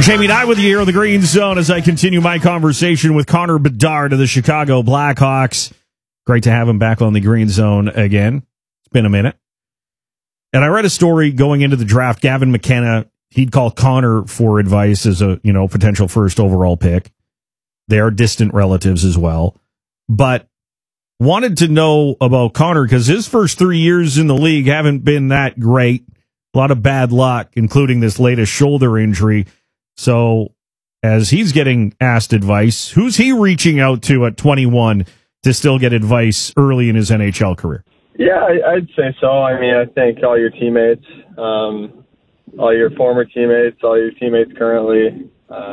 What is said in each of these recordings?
Jamie Nye with you here on the Green Zone as I continue my conversation with Connor Bedard of the Chicago Blackhawks. Great to have him back on the Green Zone again. It's been a minute. And I read a story going into the draft. Gavin McKenna, he'd call Connor for advice as a, potential first overall pick. They are distant relatives as well. But wanted to know about Connor because his first 3 years in the league haven't been that great. A lot of bad luck, including this latest shoulder injury. So as he's getting asked advice, who's he reaching out to at 21 to still get advice early in his NHL career? Yeah, I'd say so. I mean, I think all your teammates, all your former teammates, all your teammates currently.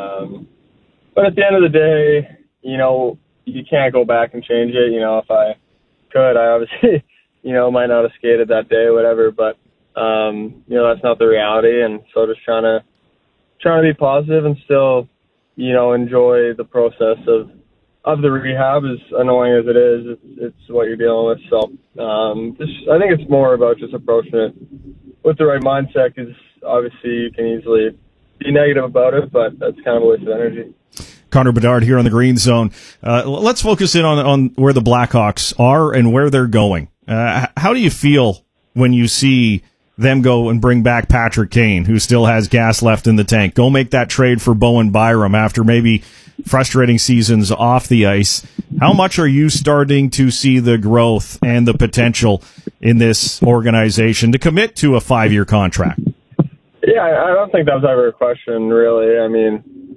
But at the end of the day, you can't go back and change it. If I could, I obviously, might not have skated that day or whatever, but, that's not the reality. And so just trying to be positive and still, enjoy the process of the rehab, as annoying as it is. It's what you're dealing with. So I think it's more about just approaching it with the right mindset, because obviously you can easily be negative about it, but that's kind of a waste of energy. Connor Bedard here on the Green Zone. Let's focus in on where the Blackhawks are and where they're going. How do you feel when you see them go and bring back Patrick Kane, who still has gas left in the tank? Go make that trade for Bowen Byram after maybe frustrating seasons off the ice. How much are you starting to see the growth and the potential in this organization to commit to a 5-year contract? Yeah, I don't think that was ever a question, really. I mean,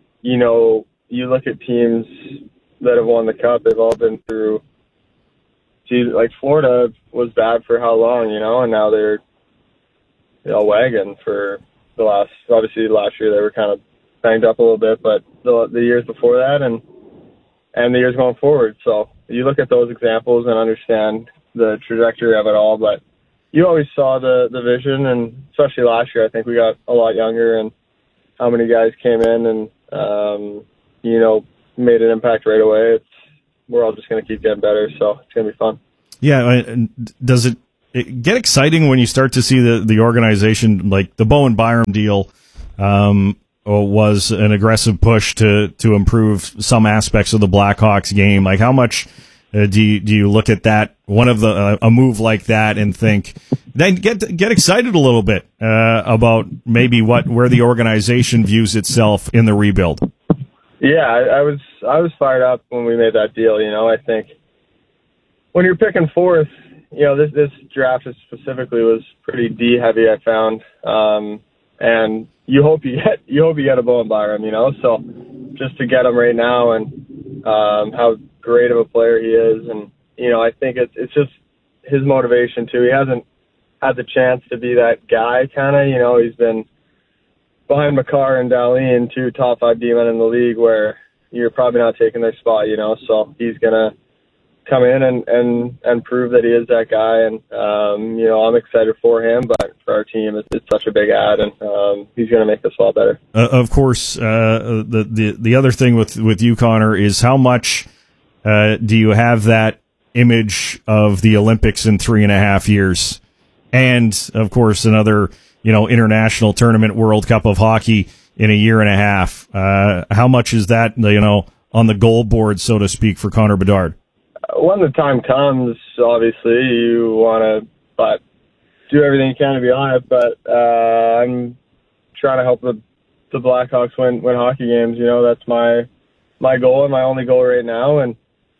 you look at teams that have won the Cup, they've all been through, like Florida was bad for how long, and now they're a wagon for obviously last year they were kind of banged up a little bit, but the years before that and the years going forward. So you look at those examples and understand the trajectory of it all, but you always saw the vision, and especially last year, I think we got a lot younger, and how many guys came in and, made an impact right away. We're all just going to keep getting better, so it's going to be fun. Yeah, does it get exciting when you start to see the organization, like the Bowen Byram deal was an aggressive push to improve some aspects of the Blackhawks game? Like, how much do you look at that, a move like that, and think, then get excited a little bit about maybe where the organization views itself in the rebuild? Yeah, I was fired up when we made that deal. I think when you're picking fourth, this draft specifically was pretty D heavy, I found, and you hope you get a Bowen Byram, so just to get him right now and how great of a player he is, and I think it's just his motivation too. He hasn't had the chance to be that guy, kind of. He's been behind Makar and Dahlin, 2 top 5 D-men in the league, where you're probably not taking their spot, so he's gonna come in and prove that he is that guy, and I'm excited for him, but for our team it's such a big ad, and he's going to make us a lot better. Of course, the other thing with you, Connor, is how much do you have that image of the Olympics in 3.5 years, and of course another international tournament, World Cup of Hockey in 1.5 years. How much is that on the goal board, so to speak, for Connor Bedard? When the time comes, obviously, you want to do everything you can to be on it, but I'm trying to help the Blackhawks win hockey games. That's my goal and my only goal right now. And,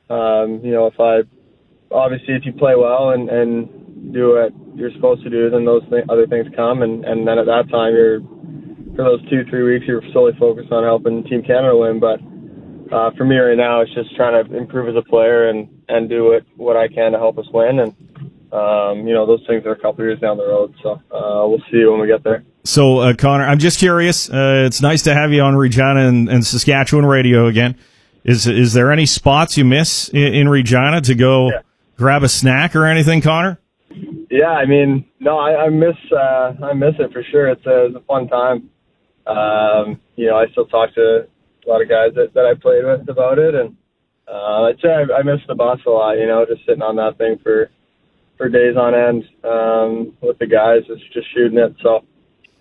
if you play well and do what you're supposed to do, then those other things come. And then at that time, for those 2-3 weeks, you're solely focused on helping Team Canada win. But for me right now, it's just trying to improve as a player and do what I can to help us win. And, those things are a couple years down the road. So we'll see when we get there. So, Connor, I'm just curious. It's nice to have you on Regina and Saskatchewan radio again. Is there any spots you miss in Regina to go grab a snack or anything, Connor? Yeah, I mean, no, I miss it for sure. It's a fun time. I still talk to a lot of guys that I played with about it, and I'd say I miss the bus a lot. Just sitting on that thing for days on end with the guys, just shooting it. So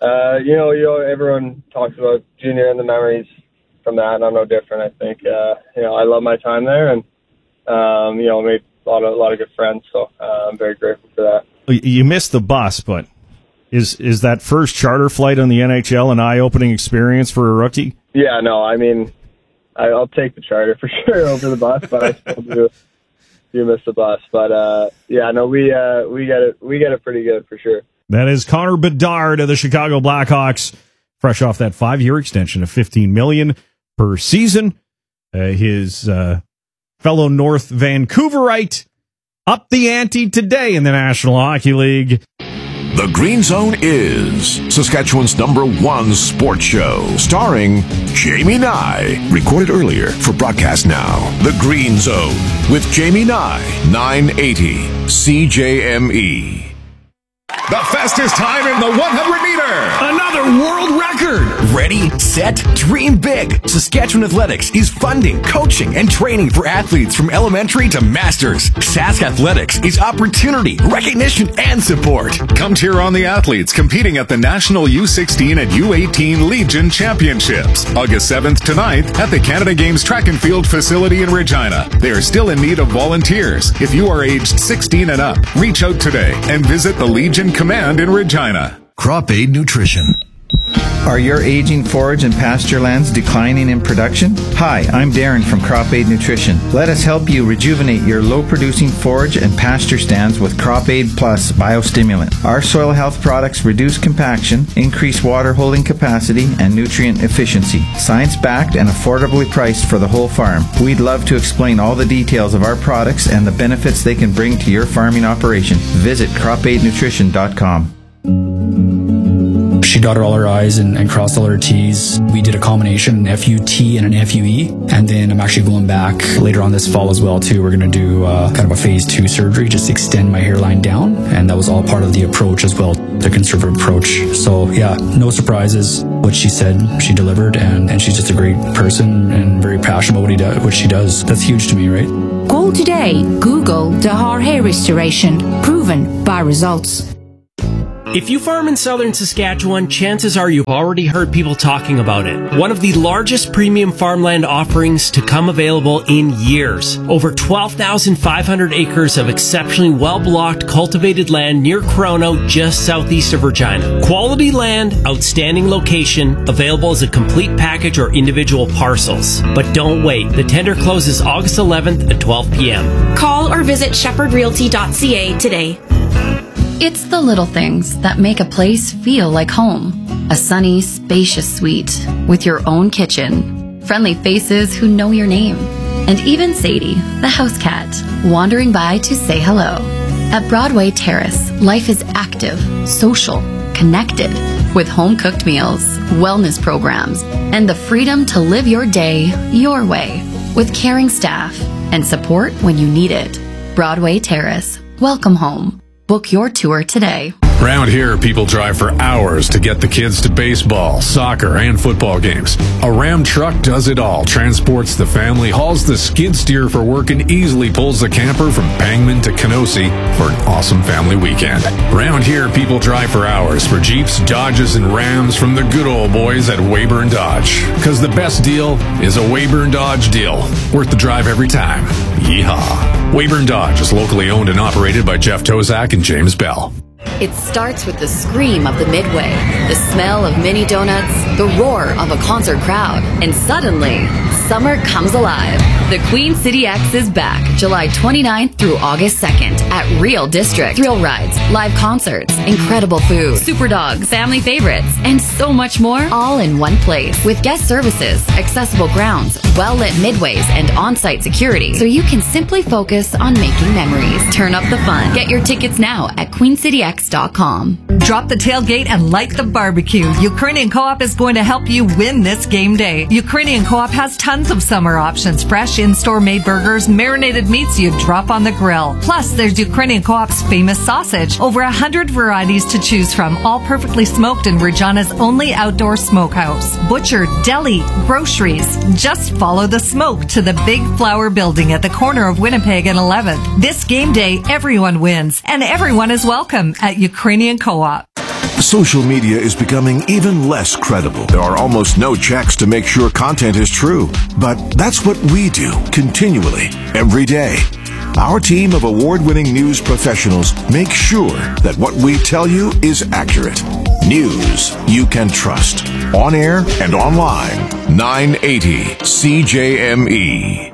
everyone talks about junior and the memories from that, and I'm no different. I think, I love my time there, and, made a lot of good friends, so I'm very grateful for that. You missed the bus, but is that first charter flight on the NHL an eye-opening experience for a rookie? Yeah, no, I mean, I'll take the charter for sure over the bus, but I still do miss the bus. But, we get it pretty good for sure. That is Connor Bedard of the Chicago Blackhawks, fresh off that 5-year extension of $15 million per season. His fellow North Vancouverite up the ante today in the National Hockey League. The Green Zone is Saskatchewan's #1 sports show, starring Jamie Nye. Recorded earlier for broadcast now. The Green Zone with Jamie Nye, 980 CJME. The fastest time in the 100-meter. Another world record. Ready, set, dream big. Saskatchewan Athletics is funding, coaching, and training for athletes from elementary to masters. Sask Athletics is opportunity, recognition, and support. Come cheer on the athletes competing at the National U16 and U18 Legion Championships, August 7th to 9th at the Canada Games Track and Field facility in Regina. They are still in need of volunteers. If you are aged 16 and up, reach out today and visit the Legion Command in Regina. Crop Aid Nutrition. Are your aging forage and pasture lands declining in production? Hi, I'm Darren from Crop Aid Nutrition. Let us help you rejuvenate your low-producing forage and pasture stands with Crop Aid Plus biostimulant. Our soil health products reduce compaction, increase water holding capacity, and nutrient efficiency. Science-backed and affordably priced for the whole farm. We'd love to explain all the details of our products and the benefits they can bring to your farming operation. Visit cropaidnutrition.com. She dotted all her I's and crossed all her T's. We did a combination, an FUT and an FUE. And then I'm actually going back later on this fall as well, too. We're going to do kind of a phase 2 surgery, just extend my hairline down. And that was all part of the approach as well, the conservative approach. So, yeah, no surprises. What she said, she delivered. And she's just a great person and very passionate about what she does. That's huge to me, right? Call today. Google Dahar Hair Restoration. Proven by results. If you farm in southern Saskatchewan, chances are you've already heard people talking about it. One of the largest premium farmland offerings to come available in years. Over 12,500 acres of exceptionally well-blocked cultivated land near Corono, just southeast of Regina. Quality land, outstanding location, available as a complete package or individual parcels. But don't wait. The tender closes August 11th at 12 p.m. Call or visit shepherdrealty.ca today. It's the little things that make a place feel like home. A sunny, spacious suite with your own kitchen, friendly faces who know your name, and even Sadie, the house cat, wandering by to say hello. At Broadway Terrace, life is active, social, connected, with home-cooked meals, wellness programs, and the freedom to live your day your way, with caring staff and support when you need it. Broadway Terrace, welcome home. Book your tour today. Around here, people drive for hours to get the kids to baseball, soccer, and football games. A Ram truck does it all, transports the family, hauls the skid steer for work, and easily pulls the camper from Pangman to Kenosi for an awesome family weekend. Around here, people drive for hours for Jeeps, Dodges, and Rams from the good old boys at Weyburn Dodge. Because the best deal is a Weyburn Dodge deal. Worth the drive every time. Yeehaw. Weyburn Dodge is locally owned and operated by Jeff Tozak and James Bell. It starts with the scream of the Midway, the smell of mini donuts, the roar of a concert crowd, and suddenly, summer comes alive. The Queen City X is back July 29th through August 2nd at Real District. Thrill rides, live concerts, incredible food, super dogs, family favorites, and so much more, all in one place. With guest services, accessible grounds, well-lit midways, and on-site security, so you can simply focus on making memories. Turn up the fun. Get your tickets now at queencityx.com. Drop the tailgate and light the barbecue. Ukrainian Co-op is going to help you win this game day. Ukrainian Co-op has tons of summer options. Fresh in-store made burgers, marinated meats you drop on the grill. Plus, there's Ukrainian Co-op's famous sausage. Over 100 varieties to choose from, all perfectly smoked in Regina's only outdoor smokehouse. Butcher, deli, groceries. Just follow the smoke to the Big Flower Building at the corner of Winnipeg and 11th. This game day, everyone wins, and everyone is welcome at Ukrainian Co-op. Social media is becoming even less credible. There are almost no checks to make sure content is true. But that's what we do continually, every day. Our team of award-winning news professionals make sure that what we tell you is accurate. News you can trust. On air and online. 980 CJME.